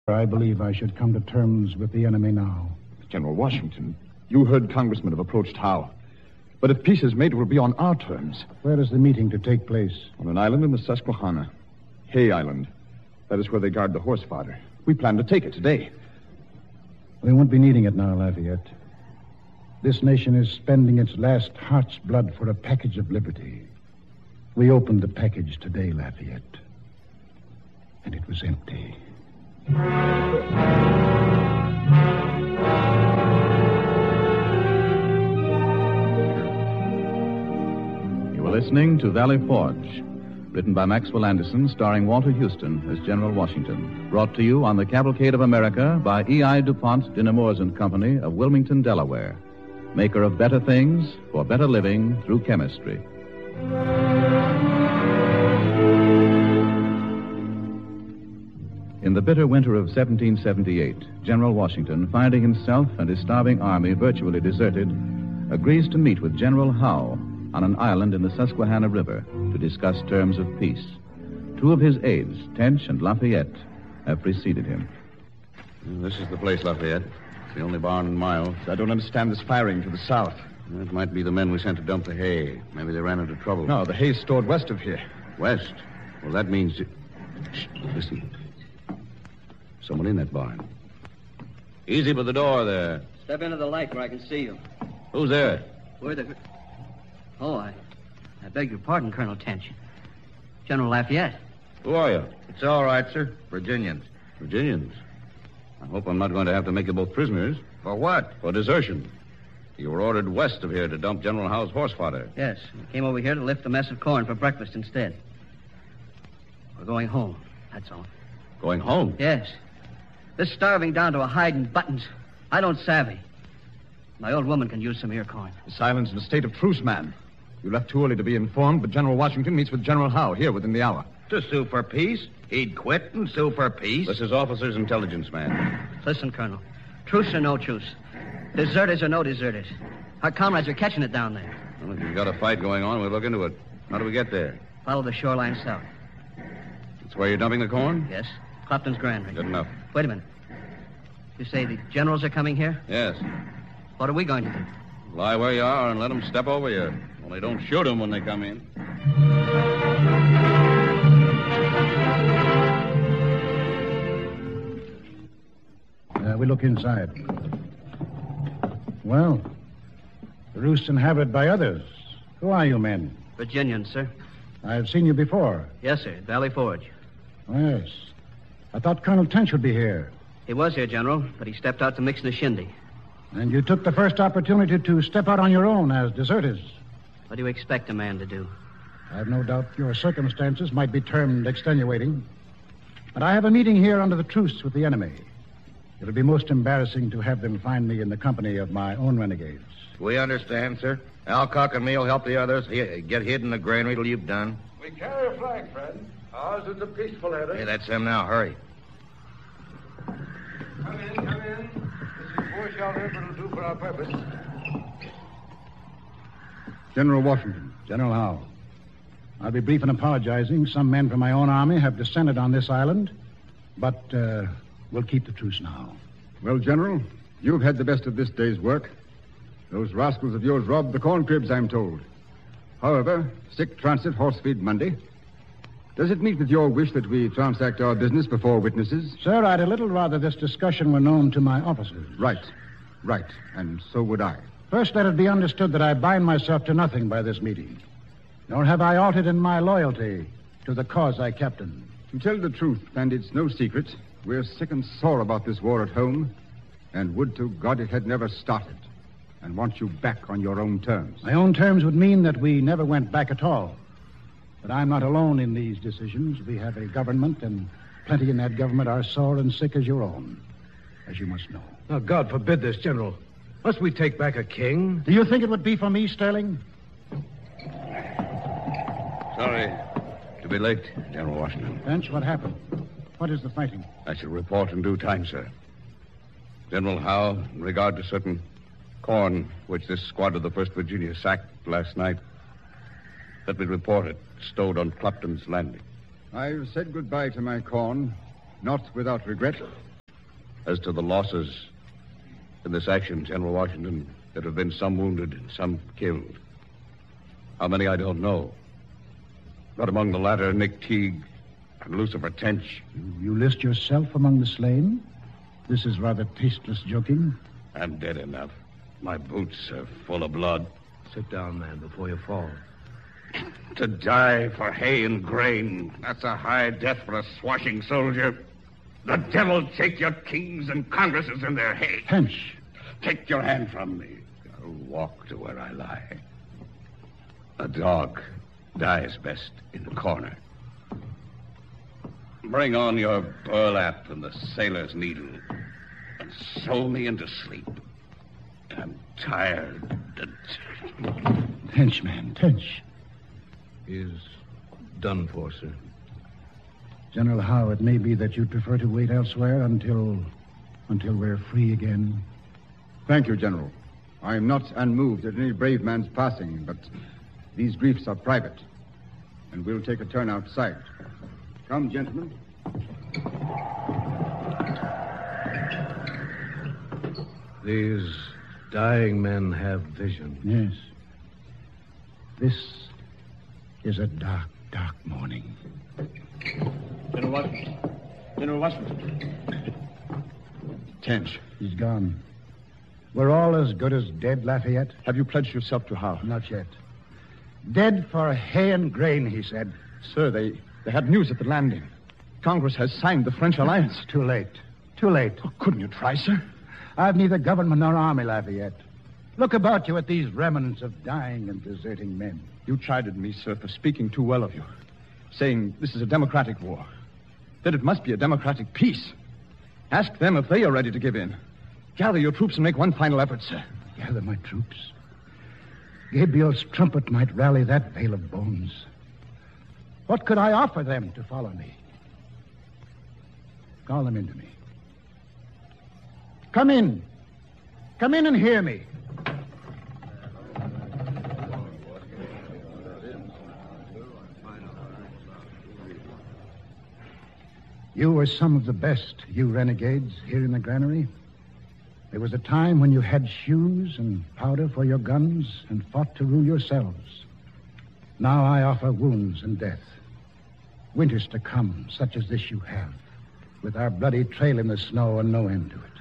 I believe I should come to terms with the enemy now. General Washington, you heard Congressmen have approached Howe. But if peace is made, it will be on our terms. Where is the meeting to take place? On an island in the Susquehanna. Hay Island. That is where they guard the horse fodder. We plan to take it today. We won't be needing it now, Lafayette. This nation is spending its last heart's blood for a package of liberty. We opened the package today, Lafayette. And it was empty. You are listening to Valley Forge, written by Maxwell Anderson, starring Walter Houston as General Washington. Brought to you on the Cavalcade of America by E.I. DuPont de Nemours and Company of Wilmington, Delaware. Maker of better things for better living through chemistry. In the bitter winter of 1778, General Washington, finding himself and his starving army virtually deserted, agrees to meet with General Howe on an island in the Susquehanna River to discuss terms of peace. Two of his aides, Tench and Lafayette, have preceded him. This is the place, Lafayette. It's the only barn in miles. I don't understand this firing to the south. It might be the men we sent to dump the hay. Maybe they ran into trouble. No, the hay's stored west of here. West? Well, that means... Shh, listen. Someone in that barn. Easy by the door there. Step into the light where I can see you. Who's there? Where the... Oh, I beg your pardon, Colonel Tench. General Lafayette. Who are you? It's all right, sir. Virginians. Virginians. I hope I'm not going to have to make you both prisoners. For what? For desertion. You were ordered west of here to dump General Howe's horse fodder. Yes. I came over here to lift a mess of corn for breakfast instead. We're going home, that's all. Going home? Yes. This starving down to a hide and buttons. I don't savvy. My old woman can use some ear corn. This island's in a state of truce, man. You left too early to be informed, but General Washington meets with General Howe here within the hour. To sue for peace? He'd quit and sue for peace? This is officer's intelligence man. Listen, Colonel. Truce or no truce. Deserters or no deserters. Our comrades are catching it down there. Well, if you've got a fight going on, we'll look into it. How do we get there? Follow the shoreline south. That's where you're dumping the corn? Yes. Clopton's granary. Good enough. Wait a minute. You say the generals are coming here? Yes. What are we going to do? Lie where you are and let them step over you. Only don't shoot them when they come in. We look inside. Well, the roost's inhabited by others. Who are you men? Virginians, sir. I've seen you before. Yes, sir. Valley Forge. Yes. I thought Colonel Tench would be here. He was here, General, but he stepped out to mix in the shindy. And you took the first opportunity to step out on your own as deserters. What do you expect a man to do? I've no doubt your circumstances might be termed extenuating. But I have a meeting here under the truce with the enemy. It'll be most embarrassing to have them find me in the company of my own renegades. We understand, sir. Alcock and me'll help the others. Get hid in the granary till you've done. We carry a flag, friend. Ours is a peaceful header. Hey, that's them now. Hurry. Come in, come in. This is poor shelter, but it'll do for our purpose. General Washington, General Howe. I'll be brief in apologizing. Some men from my own army have descended on this island, but we'll keep the truce now. Well, General, you've had the best of this day's work. Those rascals of yours robbed the corn cribs, I'm told. However, sick transit horse feed Monday. Does it meet with your wish that we transact our business before witnesses? Sir, I'd a little rather this discussion were known to my officers. Right. And so would I. First, let it be understood that I bind myself to nothing by this meeting. Nor have I altered in my loyalty to the cause I captain. To tell the truth, and it's no secret, we're sick and sore about this war at home, and would to God it had never started, and want you back on your own terms. My own terms would mean that we never went back at all. But I'm not alone in these decisions. We have a government, and plenty in that government are sore and sick as your own, as you must know. Now, God forbid this, General. Must we take back a king? Do you think it would be for me, Sterling? Sorry to be late, General Washington. Bench, what happened? What is the fighting? I shall report in due time, sir. General Howe, in regard to certain corn which this squad of the 1st Virginia sacked last night, let me report it stowed on Clopton's landing. I've said goodbye to my corn, not without regret. As to the losses in this action, General Washington, there have been some wounded and some killed. How many, I don't know. But among the latter, Nick Teague and Lucifer Tench. You list yourself among the slain? This is rather tasteless joking. I'm dead enough. My boots are full of blood. Sit down, man, before you fall. To die for hay and grain, that's a high death for a swashing soldier. The devil take your kings and congresses in their hay. Tench. Take your hand from me. I'll walk to where I lie. A dog dies best in the corner. Bring on your burlap and the sailor's needle and sew me into sleep. I'm tired. Tench, man, Tench. He is done for, sir. General Howe, it may be that you'd prefer to wait elsewhere until we're free again. Thank you, General. I am not unmoved at any brave man's passing, but these griefs are private, and we'll take a turn outside. Come, gentlemen. These dying men have vision. Yes. This is a dark, dark morning. General Washington. General Washington. Tench. He's gone. We're all as good as dead, Lafayette. Have you pledged yourself to Howe? Not yet. Dead for hay and grain, he said. Sir, they had news at the landing. Congress has signed the French alliance. Too late. Too late. Oh, couldn't you try, sir? I've neither government nor army, Lafayette. Look about you at these remnants of dying and deserting men. You chided me, sir, for speaking too well of you, saying this is a democratic war, that it must be a democratic peace. Ask them if they are ready to give in. Gather your troops and make one final effort, sir. Gather my troops. Gabriel's trumpet might rally that veil of bones. What could I offer them to follow me? Call them into me. Come in. Come in and hear me. You were some of the best, you renegades, here in the granary. There was a time when you had shoes and powder for your guns and fought to rule yourselves. Now I offer wounds and death. Winters to come, such as this you have, with our bloody trail in the snow and no end to it.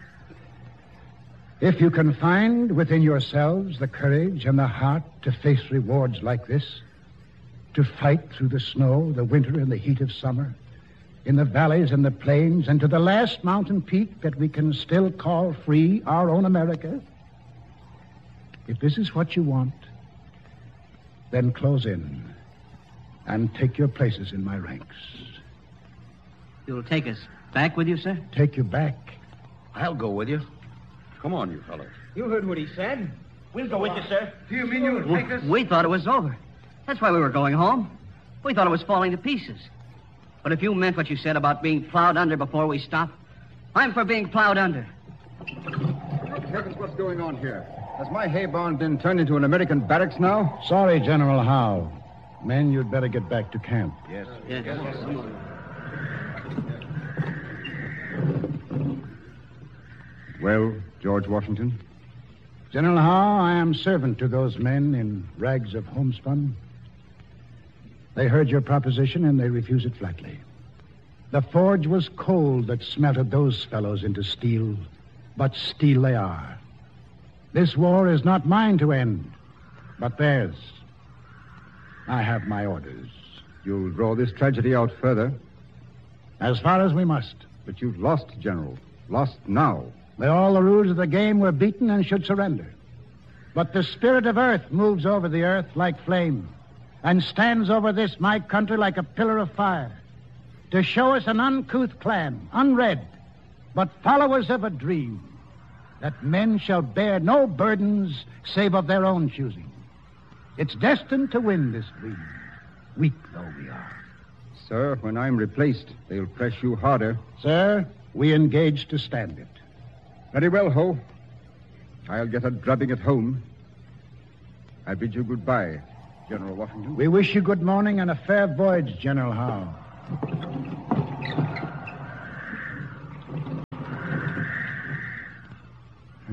If you can find within yourselves the courage and the heart to face rewards like this, to fight through the snow, the winter, and the heat of summer, in the valleys and the plains, and to the last mountain peak that we can still call free, our own America, if this is what you want, then close in and take your places in my ranks. You'll take us back with you, sir? Take you back. I'll go with you. Come on, you fellows. You heard what he said. We'll go with you, sir. Do you mean you'll take us? We thought it was over. That's why we were going home. We thought it was falling to pieces. But if you meant what you said about being plowed under before we stop, I'm for being plowed under. Heavens, what's going on here? Has my hay barn been turned into an American barracks now? Sorry, General Howe. Men, you'd better get back to camp. Yes. Yes. Well, George Washington? General Howe, I am servant to those men in rags of homespun. They heard your proposition, and they refused it flatly. The forge was cold that smelted those fellows into steel, but steel they are. This war is not mine to end, but theirs. I have my orders. You'll draw this tragedy out further. As far as we must. But you've lost, General. Lost now. By all the rules of the game, we're beaten and should surrender. But the spirit of earth moves over the earth like flame and stands over this, my country, like a pillar of fire to show us an uncouth clan, unread, but followers of a dream, that men shall bear no burdens save of their own choosing. It's destined to win, this dream, weak though we are. Sir, when I'm replaced, they'll press you harder. Sir, we engage to stand it. Very well, Ho. I'll get a drubbing at home. I bid you goodbye, General Washington. We wish you good morning and a fair voyage, General Howe.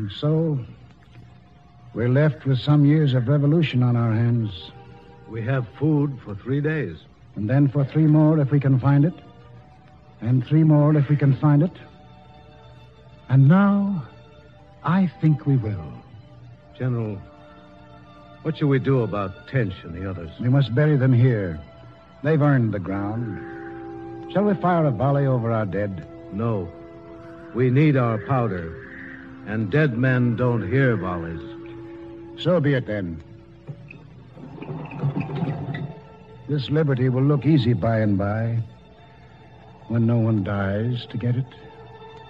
And so, we're left with some years of revolution on our hands. We have food for 3 days. And then for 3 more if we can find it. And 3 more if we can find it. And now, I think we will. General, what shall we do about Tench and the others? We must bury them here. They've earned the ground. Shall we fire a volley over our dead? No. We need our powder. And dead men don't hear volleys. So be it then. This liberty will look easy by and by, when no one dies to get it.